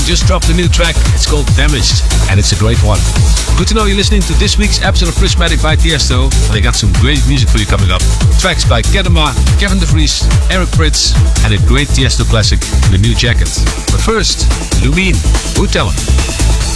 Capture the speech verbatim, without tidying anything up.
just dropped a new track. It's called Damaged, and it's a great one. Good to know you're listening to this week's episode of Prismatic by Tiesto. They got some great music for you coming up. Tracks by Kedema, Kevin De Vries, Eric Prydz, and a great Tiesto classic, The New Jacket. But first, Lumine, who tell him?